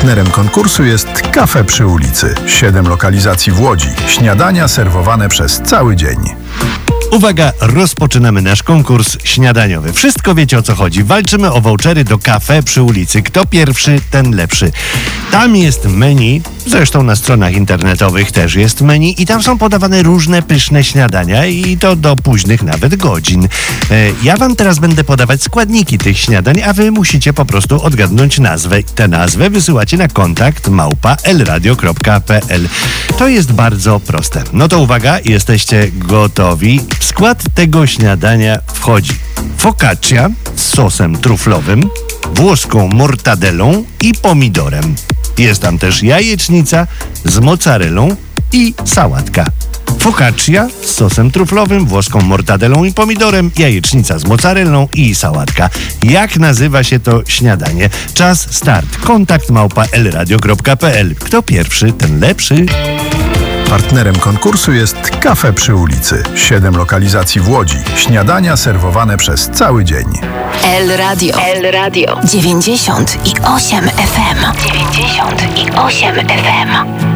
Partnerem konkursu jest Kafe przy ulicy. 7 lokalizacji w Łodzi. Śniadania serwowane przez cały dzień. Uwaga, rozpoczynamy nasz konkurs śniadaniowy. Wszystko wiecie, o co chodzi. Walczymy o vouchery do kafe przy ulicy. Kto pierwszy, ten lepszy. Tam jest menu, zresztą na stronach internetowych też jest menu i tam są podawane różne pyszne śniadania i to do późnych nawet godzin. Ja wam teraz będę podawać składniki tych śniadań, a wy musicie po prostu odgadnąć nazwę. Tę nazwę wysyłacie na kontakt @elradio.pl. To jest bardzo proste. No to uwaga, jesteście gotowi. W skład tego śniadania wchodzi focaccia z sosem truflowym, włoską mortadelą i pomidorem. Jest tam też jajecznica z mozzarellą i sałatka. Focaccia z sosem truflowym, włoską mortadelą i pomidorem, jajecznica z mozzarellą i sałatka. Jak nazywa się to śniadanie? Czas start. Kontakt @elradio.pl. Kto pierwszy, ten lepszy. Partnerem konkursu jest Kafe przy ulicy. 7 lokalizacji w Łodzi. Śniadania serwowane przez cały dzień. El Radio 98 FM. 98 FM.